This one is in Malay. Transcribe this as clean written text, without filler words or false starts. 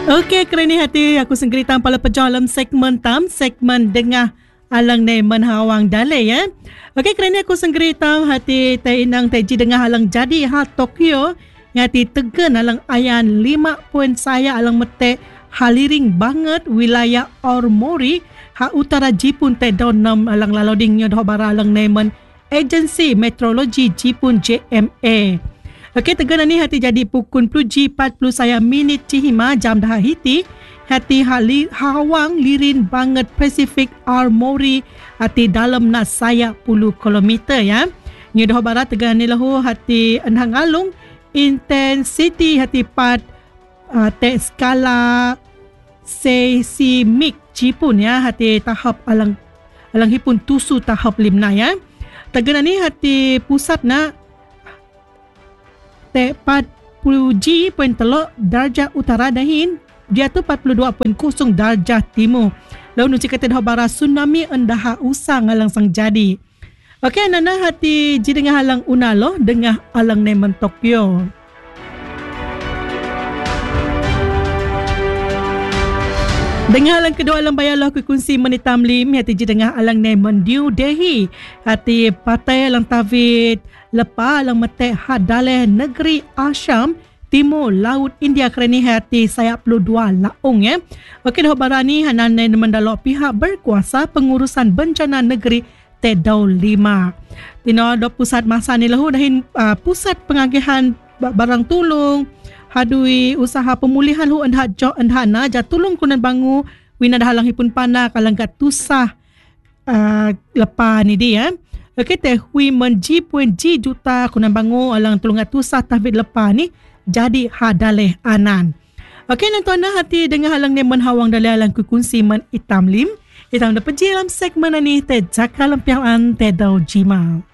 Okey, kerana hati aku sengkeritan pala pejalan segmen segmen dengah alang ne menhawang dalai ya. Okey, kerana aku sengkeritan hati inang teji dengah alang jadi Tokyo ngati tegen alang ayan 5 poin saya alang mete haliring banget wilayah Aomori utara Jepun daun 6 alang lalodingnya doh bara alang nemen agensi meteorologi Jepun JMA. Okey, tegana ni hati jadi pukul 7.40 saya minit cihima jam dah hiti hati hawang lirin banget Pacific Aomori hati dalam nak saya 10 kilometer ya. Ni dah barat tegana ni lahu hati enhang alung intensity hati pat te skala seismik Jepun ya hati tahap alang hipun tusu tahap 5 ya. Tegana ni hati pusat na te 40G poin telok darjah utara dahin dia tu 42.0 darjah timur. Lalu nuci kata dah bara tsunami endah usang alang sang jadi. Okey, nana hati ji dengah alang unalo dengah alang nemen Tokyo. Dengan alang kedua alang bayalah ku kunci menitam lim hati ji dengah alang nemen New Delhi hati patai alang tavit lepa alang mete hadale negeri Assam timur laut India kerana hati saya 22 laung ya. Okey, dah barani hanan mendalok pihak berkuasa pengurusan bencana negeri Tedau 5. Tino do pusat masa ni lahu dahin pusat pengagihan barang tolong hadui usaha pemulihan hu endha jo endhana ja tolong kunan bangu wina dah halang hipun pana kalang kat tusah lepa ni dia. Okey, teh hui menji puan ji juta kunan bangu alang tolong kat tusah tahvid lepa ni jadi hadaleh anan. Okey, nantuan hati dengan halang ni menhawang dalai alang kukunsi men itam lim. Itam dapat je dalam segmen ni te jaka lempian te dau jima.